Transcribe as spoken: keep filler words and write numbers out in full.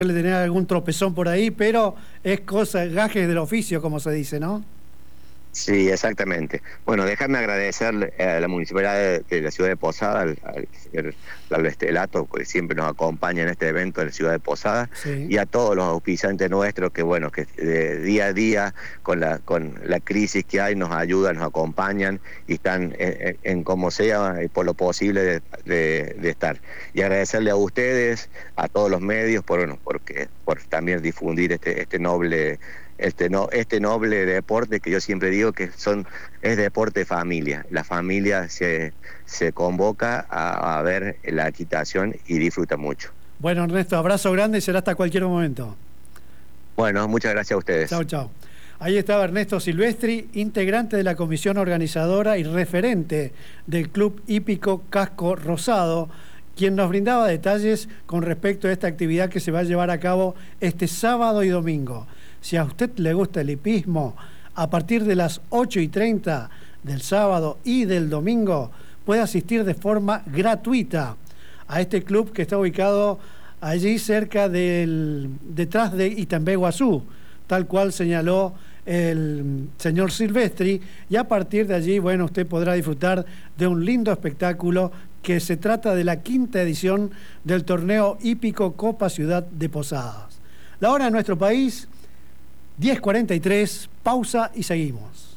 de tener algún tropezón por ahí, pero es cosa, gajes del oficio, como se dice, ¿no? Sí, exactamente. Bueno, déjame agradecer a la Municipalidad de, de la Ciudad de Posada, al, al señor Pablo Estelato, que siempre nos acompaña en este evento de la Ciudad de Posada, Sí. y a todos los auspiciantes nuestros que, bueno, que de día a día, con la con la crisis que hay, nos ayudan, nos acompañan y están en, en como sea, por lo posible de, de, de estar. Y agradecerle a ustedes, a todos los medios, por, bueno, porque, por también difundir este, este noble... Este, no, este noble deporte que yo siempre digo que son es deporte de familia. La familia se, se convoca a, a ver la equitación y disfruta mucho. Bueno, Ernesto, abrazo grande y será hasta cualquier momento. Bueno, muchas gracias a ustedes. Chao, chao. Ahí estaba Ernesto Silvestri, integrante de la comisión organizadora y referente del Club Hípico Casco Rosado, quien nos brindaba detalles con respecto a esta actividad que se va a llevar a cabo este sábado y domingo. Si a usted le gusta el hipismo, a partir de las ocho y treinta del sábado y del domingo, puede asistir de forma gratuita a este club que está ubicado allí cerca del, detrás de Itambé Guazú, tal cual señaló el señor Silvestri, y a partir de allí, bueno, usted podrá disfrutar de un lindo espectáculo que se trata de la quinta edición del torneo hípico Copa Ciudad de Posadas. La hora en nuestro país, diez cuarenta y tres, pausa y seguimos.